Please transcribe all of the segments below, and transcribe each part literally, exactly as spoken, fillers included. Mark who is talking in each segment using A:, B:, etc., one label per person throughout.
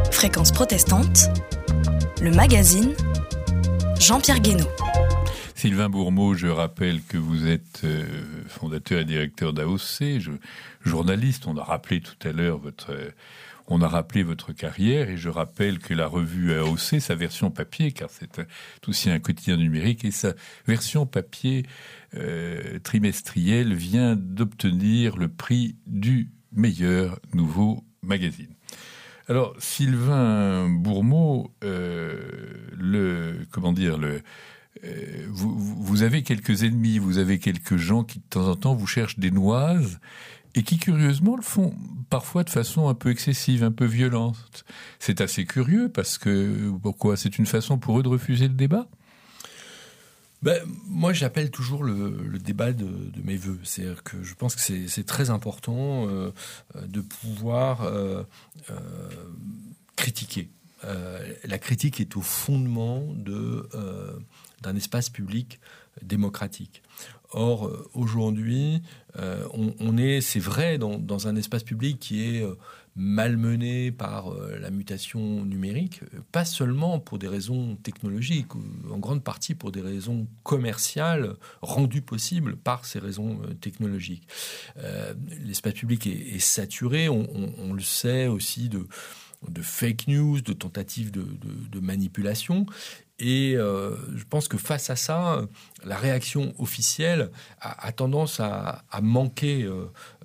A: Fréquence protestante, le magazine Jean-Pierre Guénaud.
B: Sylvain Bourmeau, je rappelle que vous êtes euh, fondateur et directeur d'A O C, je, journaliste. On a rappelé tout à l'heure votre, euh, on a rappelé votre carrière, et je rappelle que la revue A O C, sa version papier, car c'est aussi un quotidien numérique, et sa version papier euh, trimestrielle vient d'obtenir le prix du meilleur nouveau magazine. Alors, Sylvain Bourmeau, euh, le comment dire le Euh, vous, vous avez quelques ennemis, vous avez quelques gens qui de temps en temps vous cherchent des noises et qui curieusement le font parfois de façon un peu excessive, un peu violente. C'est assez curieux parce que, pourquoi ? C'est une façon pour eux de refuser le débat ?
C: Ben, moi, j'appelle toujours le, le débat de, de mes voeux. C'est-à-dire que je pense que c'est, c'est très important euh, de pouvoir euh, euh, critiquer. Euh, la critique est au fondement de... Euh, d'un espace public démocratique. Or, aujourd'hui, euh, on, on est, c'est vrai, dans, dans un espace public qui est euh, malmené par euh, la mutation numérique, pas seulement pour des raisons technologiques, en grande partie pour des raisons commerciales rendues possibles par ces raisons euh, technologiques. Euh, l'espace public est, est saturé, on, on, on le sait aussi de, de fake news, de tentatives de, de, de manipulation. Et euh, je pense que face à ça, la réaction officielle a, a tendance à, à manquer euh,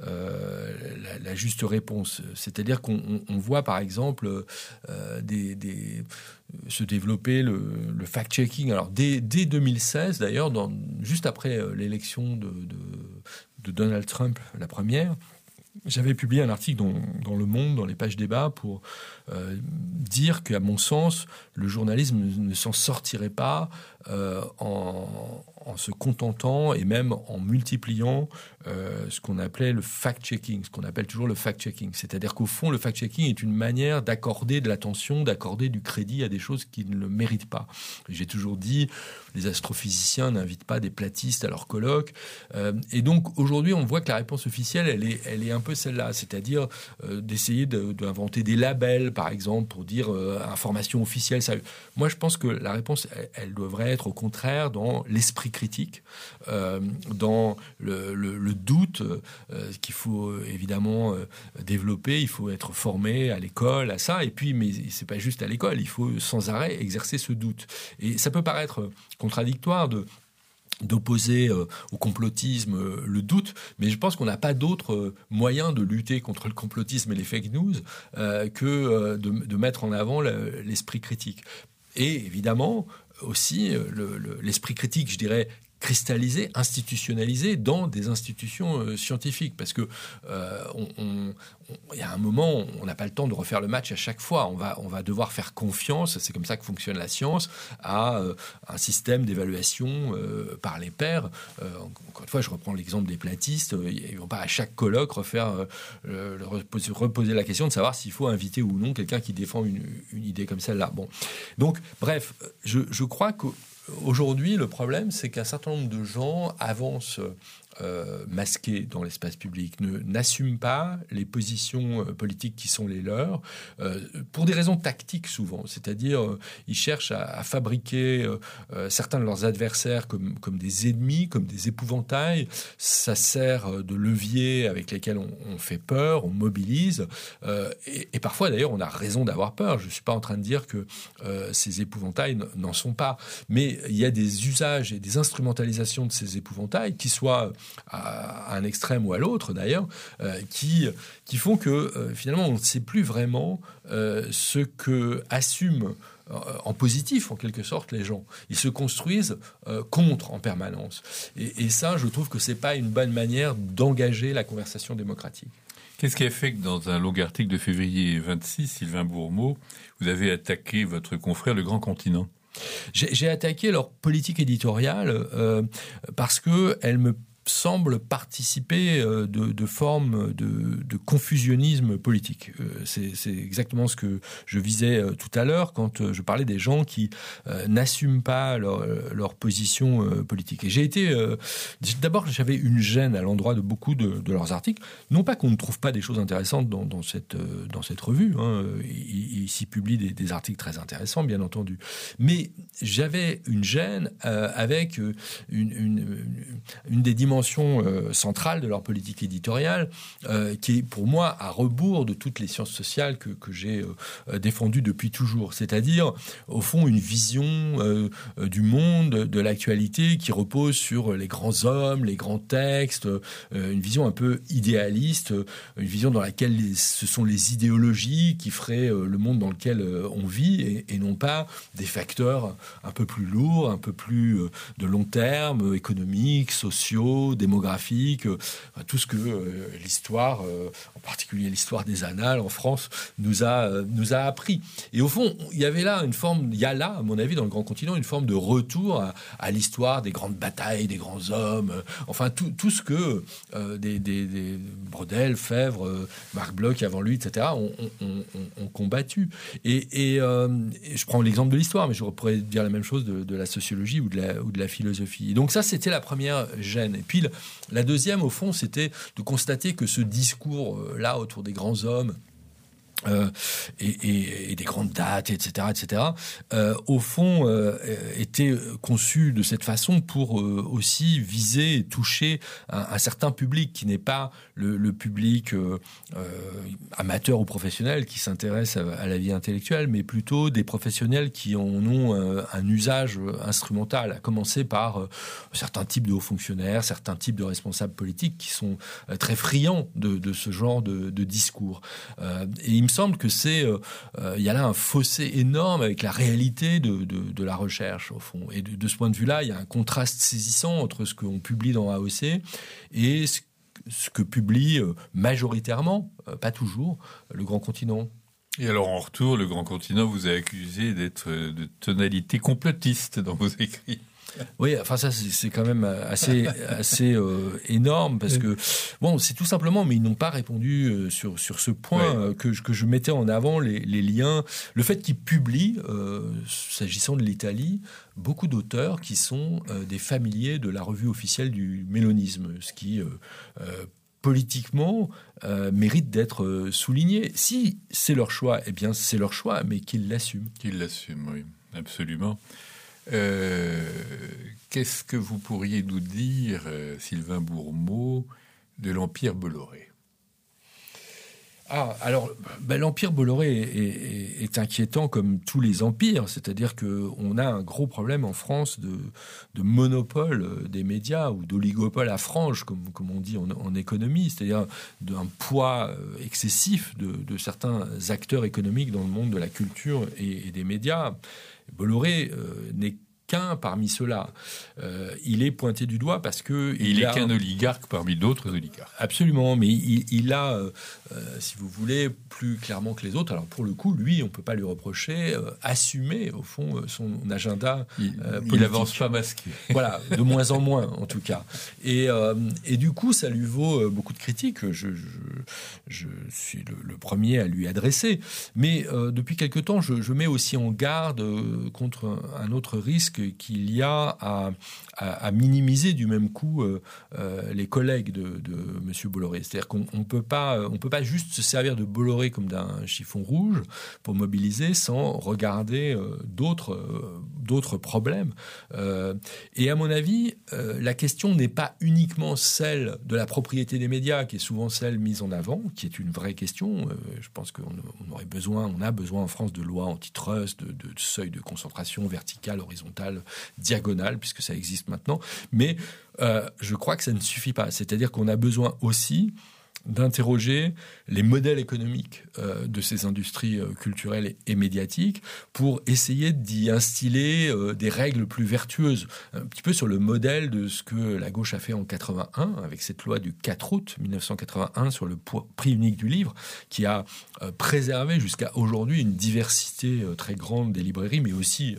C: euh, la, la juste réponse. C'est-à-dire qu'on on, on voit par exemple euh, des, des, se développer le, le fact-checking. Alors dès, dès deux mille seize, d'ailleurs, dans, juste après l'élection de, de, de Donald Trump, la première, j'avais publié un article dans, dans Le Monde, dans les pages débat, pour euh, dire qu'à mon sens, le journalisme ne, ne s'en sortirait pas euh, en, en se contentant et même en multipliant euh, ce qu'on appelait le fact-checking, ce qu'on appelle toujours le fact-checking. C'est-à-dire qu'au fond, le fact-checking est une manière d'accorder de l'attention, d'accorder du crédit à des choses qui ne le méritent pas. J'ai toujours dit, les astrophysiciens n'invitent pas des platistes à leur colloque. Euh, et donc, aujourd'hui, on voit que la réponse officielle, elle est, elle est un peu celle-là, c'est-à-dire euh, d'essayer de, d'inventer des labels, par exemple, pour dire euh, information officielle. Ça... Moi, je pense que la réponse, elle, elle devrait être au contraire dans l'esprit critique, euh, dans le, le, le doute euh, qu'il faut euh, évidemment euh, développer. Il faut être formé à l'école à ça. Et puis, mais c'est pas juste à l'école. Il faut sans arrêt exercer ce doute. Et ça peut paraître contradictoire de d'opposer euh, au complotisme euh, le doute, mais je pense qu'on n'a pas d'autre euh, moyen de lutter contre le complotisme et les fake news euh, que euh, de, de mettre en avant le, l'esprit critique. Et évidemment, aussi, euh, le, le, l'esprit critique, je dirais, cristallisé, institutionnalisé dans des institutions euh, scientifiques. Parce que euh, on, on, il y a un moment, on n'a pas le temps de refaire le match à chaque fois. On va, on va devoir faire confiance, c'est comme ça que fonctionne la science, à euh, un système d'évaluation euh, par les pairs. Euh, encore une fois, je reprends l'exemple des platistes. Ils ne vont pas à chaque colloque refaire, euh, le, reposer, reposer la question de savoir s'il faut inviter ou non quelqu'un qui défend une, une idée comme celle-là. Bon. Donc, bref, je, je crois que aujourd'hui, le problème, c'est qu'un certain nombre de gens avancent euh, masqués dans l'espace public, ne, n'assument pas les positions euh, politiques qui sont les leurs, euh, pour des raisons tactiques souvent. C'est-à-dire, euh, ils cherchent à, à fabriquer euh, euh, certains de leurs adversaires comme, comme des ennemis, comme des épouvantails. Ça sert de levier avec lesquels on, on fait peur, on mobilise. Euh, et, et parfois, d'ailleurs, on a raison d'avoir peur. Je ne suis pas en train de dire que euh, ces épouvantails n'en sont pas. Mais il y a des usages et des instrumentalisations de ces épouvantails qui soient à un extrême ou à l'autre d'ailleurs, euh, qui, qui font que euh, finalement on ne sait plus vraiment euh, ce que assument euh, en positif en quelque sorte les gens. Ils se construisent euh, contre en permanence. Et, et ça, je trouve que c'est pas une bonne manière d'engager la conversation démocratique.
B: Qu'est-ce qui a fait que dans un long article de février vingt-six, Sylvain Bourmeau, vous avez attaqué votre confrère Le Grand Continent ?
C: J'ai, j'ai attaqué leur politique éditoriale euh, parce qu'elle me semble participer euh, de, de formes de, de confusionnisme politique. Euh, c'est, c'est exactement ce que je visais euh, tout à l'heure quand euh, je parlais des gens qui euh, n'assument pas leur, leur position euh, politique. Et j'ai été... Euh, d'abord, j'avais une gêne à l'endroit de beaucoup de, de leurs articles. Non pas qu'on ne trouve pas des choses intéressantes dans, dans, cette, euh, dans cette revue. Hein. Ils, ils s'y publient des, des articles très intéressants, bien entendu. Mais j'avais une gêne euh, avec une, une, une, une des dimensions Euh, centrale de leur politique éditoriale, euh, qui est pour moi à rebours de toutes les sciences sociales que, que j'ai euh, défendues depuis toujours. C'est-à-dire, au fond, une vision euh, du monde, de l'actualité qui repose sur les grands hommes, les grands textes, euh, une vision un peu idéaliste, une vision dans laquelle les, ce sont les idéologies qui feraient euh, le monde dans lequel euh, on vit et, et non pas des facteurs un peu plus lourds, un peu plus euh, de long terme, économiques, sociaux, démographique, euh, tout ce que euh, l'histoire, euh, en particulier l'histoire des annales en France, nous a, euh, nous a appris. Et au fond, il y avait là une forme, il y a là, à mon avis, dans le Grand Continent, une forme de retour à, à l'histoire des grandes batailles, des grands hommes, euh, enfin tout, tout ce que euh, des, des, des Brodel, Fèvre, euh, Marc Bloch avant lui, et cetera, ont, ont, ont, ont combattu. Et, et, euh, et je prends l'exemple de l'histoire, mais je pourrais dire la même chose de, de la sociologie ou de la, ou de la philosophie. Et donc ça, c'était la première gêne. Et puis la deuxième, au fond, c'était de constater que ce discours-là autour des grands hommes Euh, et, et, et des grandes dates, et cetera, et cetera, euh, au fond, euh, était conçu de cette façon pour euh, aussi viser et toucher un, un certain public qui n'est pas le, le public euh, euh, amateur ou professionnel qui s'intéresse à, à la vie intellectuelle, mais plutôt des professionnels qui en ont euh, un usage instrumental, à commencer par euh, certains types de hauts fonctionnaires, certains types de responsables politiques qui sont euh, très friands de, de ce genre de, de discours. Euh, et il me semble que c'est, euh, euh, il y a là un fossé énorme avec la réalité de, de, de la recherche, au fond. Et de, de ce point de vue-là, il y a un contraste saisissant entre ce qu'on publie dans A O C et ce, ce que publie euh, majoritairement, euh, pas toujours, le Grand Continent.
B: Et alors, en retour, le Grand Continent vous a accusé d'être de tonalité complotiste dans vos écrits.
C: Oui, enfin ça c'est, c'est quand même assez assez euh, énorme parce que bon c'est tout simplement, mais ils n'ont pas répondu euh, sur sur ce point ouais. euh, que que je mettais en avant les, les liens, le fait qu'ils publient euh, s'agissant de l'Italie beaucoup d'auteurs qui sont euh, des familiers de la revue officielle du mélonisme, ce qui euh, euh, politiquement euh, mérite d'être euh, souligné. Si c'est leur choix, eh bien c'est leur choix, mais qu'ils l'assument.
B: Qu'ils l'assument, oui, absolument. Euh, qu'est-ce que vous pourriez nous dire, euh, Sylvain Bourmeau, de l'Empire Bolloré ?
C: Ah, alors, ben, l'Empire Bolloré est, est, est inquiétant comme tous les empires, c'est-à-dire qu'on a un gros problème en France de, de monopole des médias ou d'oligopole à franges, comme, comme on dit en, en économie, c'est-à-dire d'un poids excessif de, de certains acteurs économiques dans le monde de la culture et, et des médias. Bolloré euh, n'est qu'un parmi ceux-là. Euh, il est pointé du doigt parce que...
B: Il, il est
C: a...
B: qu'un oligarque parmi d'autres oligarques.
C: Absolument, mais il, il a, euh, si vous voulez, plus clairement que les autres, alors pour le coup, lui, on ne peut pas lui reprocher, euh, assumer, au fond, son agenda
B: il,
C: euh,
B: politique. Il n'avance pas masqué.
C: Voilà, de moins en moins, en tout cas. Et, euh, et du coup, ça lui vaut beaucoup de critiques. Je, je, je suis le, le premier à lui adresser. Mais euh, depuis quelque temps, je, je mets aussi en garde euh, contre un, un autre risque qu'il y a à, à, à minimiser du même coup euh, euh, les collègues de, de M. Bolloré. C'est-à-dire qu'on ne peut pas, on peut pas juste se servir de Bolloré comme d'un chiffon rouge pour mobiliser sans regarder euh, d'autres, euh, d'autres problèmes. Euh, et à mon avis, euh, la question n'est pas uniquement celle de la propriété des médias, qui est souvent celle mise en avant, qui est une vraie question. Euh, je pense qu'on on aurait besoin, on a besoin en France de lois antitrust, de, de, de seuils de concentration verticale, horizontale, diagonale, puisque ça existe maintenant. Mais euh, je crois que ça ne suffit pas. C'est-à-dire qu'on a besoin aussi d'interroger les modèles économiques euh, de ces industries euh, culturelles et, et médiatiques pour essayer d'y instiller euh, des règles plus vertueuses. Un petit peu sur le modèle de ce que la gauche a fait en quatre-vingt-un, avec cette loi du quatre août mille neuf cent quatre-vingt-un sur le prix unique du livre, qui a euh, préservé jusqu'à aujourd'hui une diversité euh, très grande des librairies, mais aussi... Euh,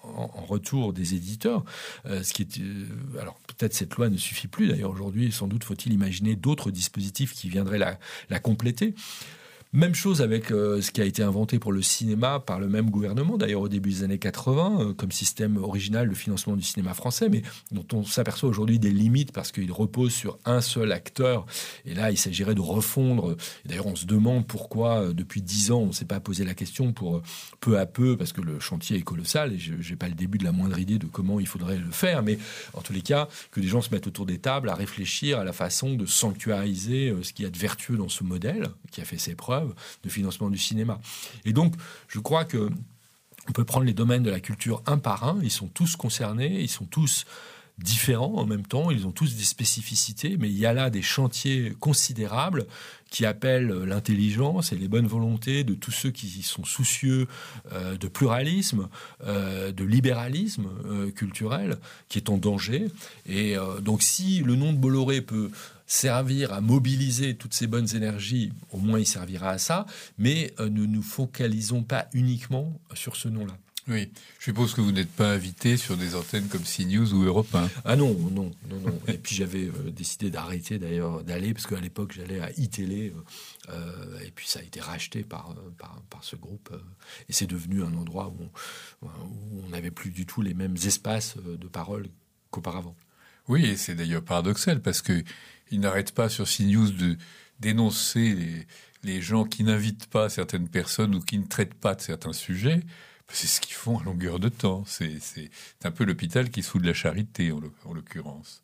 C: en, en retour des éditeurs. Euh, ce qui est, euh, alors peut-être cette loi ne suffit plus d'ailleurs aujourd'hui. Sans doute faut-il imaginer d'autres dispositifs qui viendraient la, la compléter. Même chose avec euh, ce qui a été inventé pour le cinéma par le même gouvernement, d'ailleurs au début des années quatre-vingts, euh, comme système original de financement du cinéma français, mais dont on s'aperçoit aujourd'hui des limites parce qu'il repose sur un seul acteur. Et là, il s'agirait de refondre. Et d'ailleurs, on se demande pourquoi, euh, depuis dix ans, on ne s'est pas posé la question pour euh, peu à peu, parce que le chantier est colossal et je n'ai pas le début de la moindre idée de comment il faudrait le faire, mais en tous les cas, que des gens se mettent autour des tables à réfléchir à la façon de sanctuariser euh, ce qu'il y a de vertueux dans ce modèle qui a fait ses preuves de financement du cinéma. Et donc, je crois que on peut prendre les domaines de la culture un par un. Ils sont tous concernés, ils sont tous différents en même temps, ils ont tous des spécificités, mais il y a là des chantiers considérables qui appellent l'intelligence et les bonnes volontés de tous ceux qui sont soucieux euh, de pluralisme, euh, de libéralisme euh, culturel, qui est en danger. Et euh, donc, si le nom de Bolloré peut servir à mobiliser toutes ces bonnes énergies, au moins il servira à ça, mais euh, ne nous focalisons pas uniquement sur ce nom-là.
B: Oui, je suppose que vous n'êtes pas invité sur des antennes comme CNews ou Europe un.
C: Ah non, non, non, non. Et puis j'avais euh, décidé d'arrêter d'ailleurs d'aller, parce qu'à l'époque j'allais à iTélé, euh, et puis ça a été racheté par, par, par ce groupe, euh, et c'est devenu un endroit où on, où on n'avait plus du tout les mêmes espaces de parole qu'auparavant.
B: Oui, et c'est d'ailleurs paradoxal, parce que ils n'arrêtent pas sur CNews de dénoncer les, les gens qui n'invitent pas certaines personnes ou qui ne traitent pas de certains sujets. C'est ce qu'ils font à longueur de temps. C'est, c'est, c'est un peu l'hôpital qui se fout de la charité, en, en l'occurrence.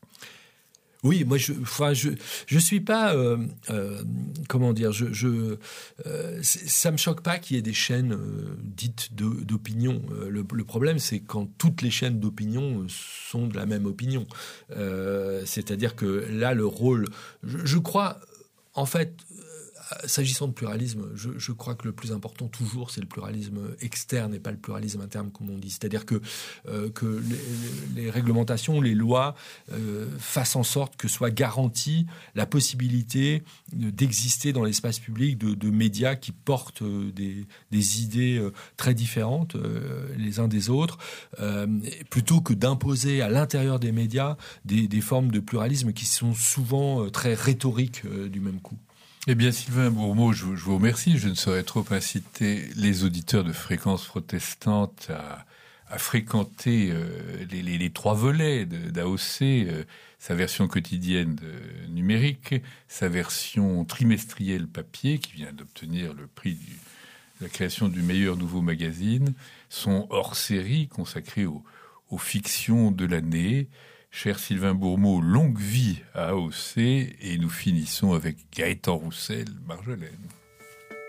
C: Oui, moi, je, enfin, je, je suis pas, euh, euh, comment dire, je, je, euh, ça me choque pas qu'il y ait des chaînes euh, dites de, d'opinion. Euh, le, le problème, c'est quand toutes les chaînes d'opinion sont de la même opinion. Euh, c'est-à-dire que là, le rôle, je, je crois, en fait. S'agissant de pluralisme, je, je crois que le plus important toujours, c'est le pluralisme externe et pas le pluralisme interne, comme on dit. C'est-à-dire que, euh, que les, les réglementations, les lois euh, fassent en sorte que soit garantie la possibilité d'exister dans l'espace public de, de médias qui portent des, des idées euh, très différentes euh, les uns des autres, euh, plutôt que d'imposer à l'intérieur des médias des, des formes de pluralisme qui sont souvent euh, très rhétoriques euh, du même coup.
B: Eh bien, Sylvain Bourmeau, je, je vous remercie. Je ne saurais trop inciter les auditeurs de Fréquences Protestantes à, à fréquenter euh, les, les, les trois volets de, d'A O C, euh, sa version quotidienne de, numérique, sa version trimestrielle papier, qui vient d'obtenir le prix du, de la création du meilleur nouveau magazine, son hors-série consacré aux, aux fictions de l'année. Cher Sylvain Bourmeau, longue vie à A O C, et nous finissons avec Gaëtan Roussel, Marjolaine.